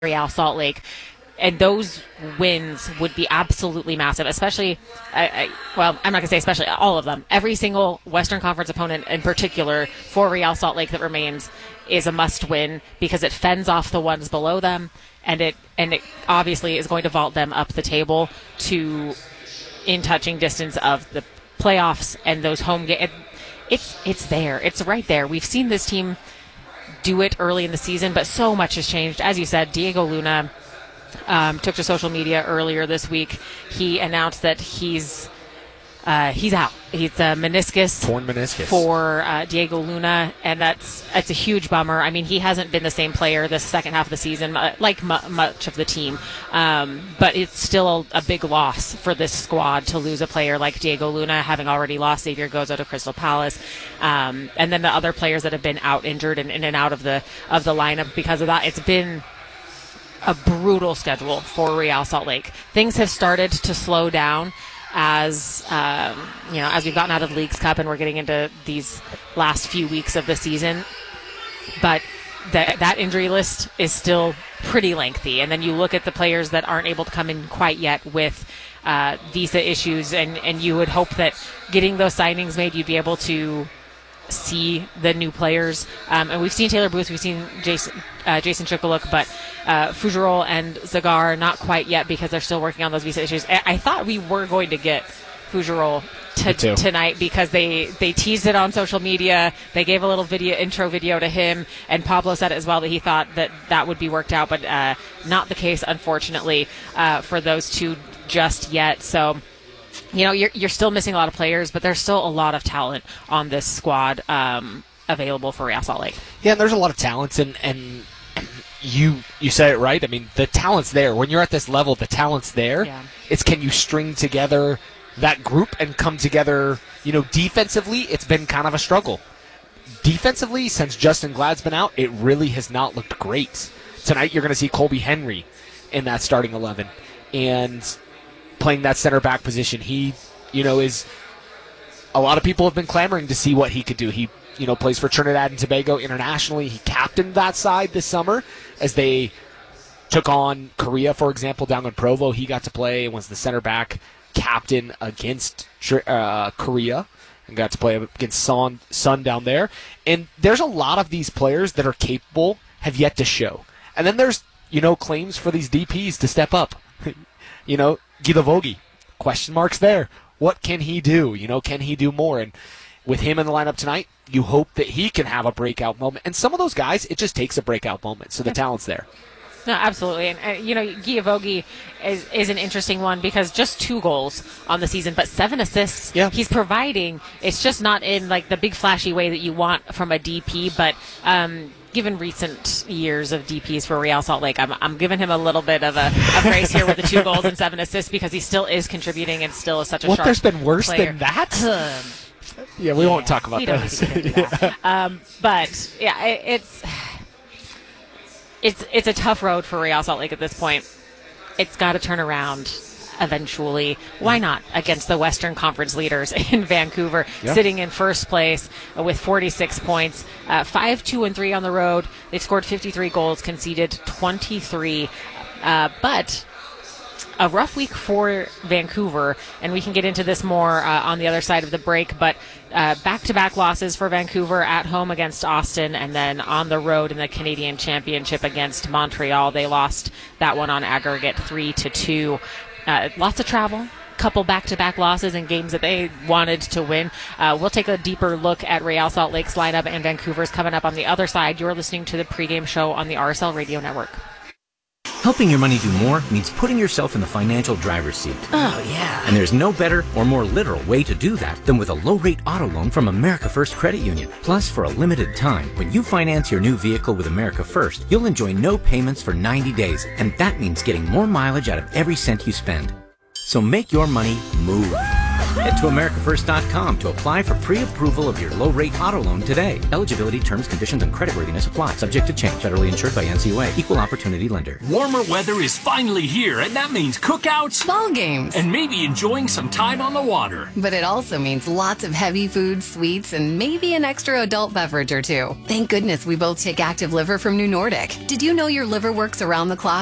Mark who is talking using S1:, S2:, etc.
S1: Real Salt Lake. And those wins would be absolutely massive, especially, well, I'm not going to say especially, all of them. Every single Western Conference opponent in particular for Real Salt Lake that remains is a must-win because it fends off the ones below them, and it obviously is going to vault them up the table to in touching distance of the playoffs and those home games. It's there. It's right there. We've seen this team do it early in the season, but so much has changed. As you said, Diego Luna took to social media earlier this week. He announced that he's out. He's a
S2: torn meniscus
S1: for Diego Luna, and it's a huge bummer. I mean, he hasn't been the same player this second half of the season, like much of the team. But it's still a big loss for this squad to lose a player like Diego Luna, having already lost Xavier Gozo to Crystal Palace, and then the other players that have been out injured and in and out of the lineup because of that. It's been a brutal schedule for Real Salt Lake. Things have started to slow down as we've gotten out of the Leagues Cup and we're getting into these last few weeks of the season. But that injury list is still pretty lengthy. And then you look at the players that aren't able to come in quite yet with visa issues, and you would hope that getting those signings made, you'd be able to see the new players. And we've seen Taylor Booth, we've seen Jason Chikuluk, but Fougerolles and Zagar not quite yet because they're still working on those visa issues. I thought we were going to get Fougerolles tonight because they teased it on social media. They gave a little intro video to him, and Pablo said as well that he thought that would be worked out, but not the case, unfortunately, for those two just yet. So you're still missing a lot of players, but there's still a lot of talent on this squad available for Real Salt Lake.
S2: Yeah, and there's a lot of talents, and you said it right. I mean, the talent's there. When you're at this level, the talent's there.
S1: Yeah.
S2: It's can you string together that group and come together. Defensively, it's been kind of a struggle. Defensively, since Justin Glad's been out, it really has not looked great. Tonight, you're going to see Colby Henry in that starting 11. And playing that center back position, he, is a lot of people have been clamoring to see what he could do. He, plays for Trinidad and Tobago internationally. He captained that side this summer as they took on Korea, for example, down in Provo. He got to play and was the center back captain against Korea and got to play against Sun down there. And there's a lot of these players that are capable, have yet to show. And then there's, claims for these DPs to step up. Guido Vogie, question marks there. What can he do? Can he do more? And with him in the lineup tonight, you hope that he can have a breakout moment. And some of those guys, it just takes a breakout moment. So the talent's there.
S1: No, absolutely. And, Guido Vogie is an interesting one because just 2 goals on the season, but 7 assists he's providing. It's just not in, the big flashy way that you want from a DP, but given recent years of DPs for Real Salt Lake, I'm giving him a little bit of a grace here with the 2 goals and 7 assists because he still is contributing and still is such a sharp
S2: there's been worse
S1: player
S2: than that? We won't talk about those.
S1: But, yeah, it's a tough road for Real Salt Lake at this point. It's got to turn around eventually. Why not against the Western Conference leaders in Vancouver, sitting in first place with 46 points, 5-2-3 on the road. They've scored 53 goals, conceded 23, but a rough week for Vancouver, and we can get into this more on the other side of the break, but back-to-back losses for Vancouver at home against Austin, and then on the road in the Canadian Championship against Montreal. They lost that one on aggregate 3-2. Lots of travel, couple back-to-back losses in games that they wanted to win. We'll take a deeper look at Real Salt Lake's lineup and Vancouver's coming up on the other side. You're listening to the pregame show on the RSL Radio Network.
S3: Helping your money do more means putting yourself in the financial driver's seat.
S4: Oh, yeah.
S3: And there's no better or more literal way to do that than with a low-rate auto loan from America First Credit Union. Plus, for a limited time, when you finance your new vehicle with America First, you'll enjoy no payments for 90 days. And that means getting more mileage out of every cent you spend. So make your money move. Head to AmericaFirst.com to apply for pre-approval of your low-rate auto loan today. Eligibility, terms, conditions, and creditworthiness apply. Subject to change. Federally insured by NCUA. Equal opportunity lender.
S4: Warmer weather is finally here, and that means cookouts,
S5: ball games,
S4: and maybe enjoying some time on the water.
S5: But it also means lots of heavy food, sweets, and maybe an extra adult beverage or two. Thank goodness we both take Active Liver from New Nordic. Did you know your liver works around the clock?